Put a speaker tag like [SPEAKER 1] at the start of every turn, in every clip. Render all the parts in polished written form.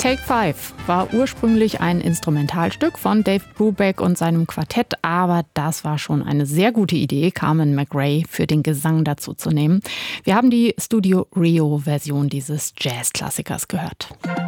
[SPEAKER 1] Take 5 war ursprünglich ein Instrumentalstück von Dave Brubeck und seinem Quartett, aber das war schon eine sehr gute Idee, Carmen McRae für den Gesang dazu zu nehmen. Wir haben die Studio Rio-Version dieses Jazz-Klassikers gehört.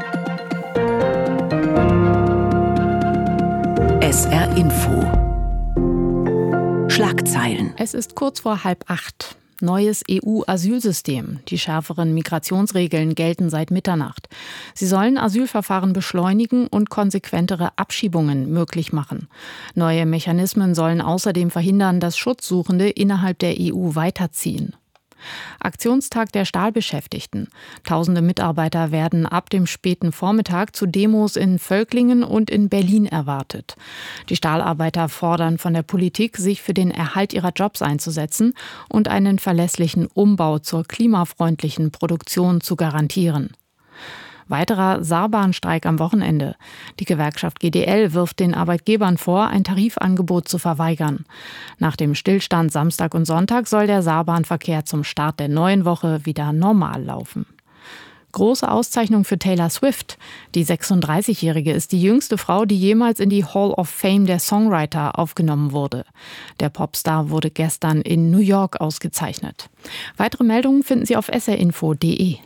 [SPEAKER 2] SR Info. Schlagzeilen.
[SPEAKER 1] Es ist kurz vor 7:30. Neues EU-Asylsystem. Die schärferen Migrationsregeln gelten seit Mitternacht. Sie sollen Asylverfahren beschleunigen und konsequentere Abschiebungen möglich machen. Neue Mechanismen sollen außerdem verhindern, dass Schutzsuchende innerhalb der EU weiterziehen. Aktionstag der Stahlbeschäftigten. Tausende Mitarbeiter werden ab dem späten Vormittag zu Demos in Völklingen und in Berlin erwartet. Die Stahlarbeiter fordern von der Politik, sich für den Erhalt ihrer Jobs einzusetzen und einen verlässlichen Umbau zur klimafreundlichen Produktion zu garantieren. Weiterer Saarbahnstreik am Wochenende. Die Gewerkschaft GDL wirft den Arbeitgebern vor, ein Tarifangebot zu verweigern. Nach dem Stillstand Samstag und Sonntag soll der Saarbahnverkehr zum Start der neuen Woche wieder normal laufen. Große Auszeichnung für Taylor Swift. Die 36-Jährige ist die jüngste Frau, die jemals in die Hall of Fame der Songwriter aufgenommen wurde. Der Popstar wurde gestern in New York ausgezeichnet. Weitere Meldungen finden Sie auf srinfo.de.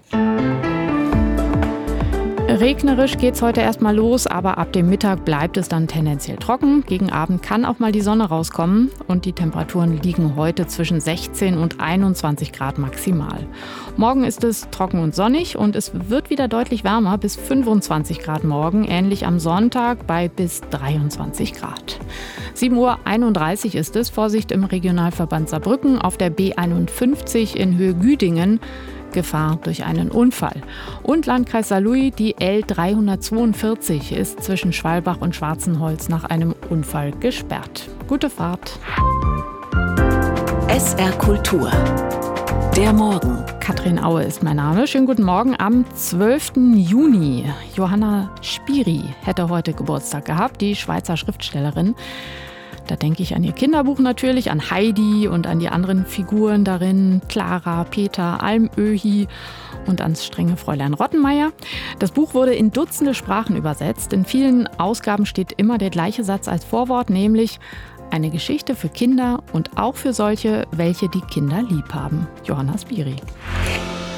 [SPEAKER 1] Regnerisch geht's heute erstmal los, aber ab dem Mittag bleibt es dann tendenziell trocken. Gegen Abend kann auch mal die Sonne rauskommen und die Temperaturen liegen heute zwischen 16 und 21 Grad maximal. Morgen ist es trocken und sonnig und es wird wieder deutlich wärmer, bis 25 Grad morgen, ähnlich am Sonntag bei bis 23 Grad. 7:31 Uhr ist es, Vorsicht im Regionalverband Saarbrücken auf der B51 in Höhe Güdingen. Gefahr durch einen Unfall. Und Landkreis Saarlouis, die L342 ist zwischen Schwalbach und Schwarzenholz nach einem Unfall gesperrt. Gute Fahrt.
[SPEAKER 2] SR Kultur. Der Morgen.
[SPEAKER 1] Katrin Aue ist mein Name. Schönen guten Morgen am 12. Juni. Johanna Spyri hätte heute Geburtstag gehabt, die Schweizer Schriftstellerin. Da denke ich an ihr Kinderbuch natürlich, an Heidi und an die anderen Figuren darin, Clara, Peter, Almöhi und ans strenge Fräulein Rottenmeier. Das Buch wurde in Dutzende Sprachen übersetzt. In vielen Ausgaben steht immer der gleiche Satz als Vorwort, nämlich eine Geschichte für Kinder und auch für solche, welche die Kinder lieb haben. Johanna Spyri.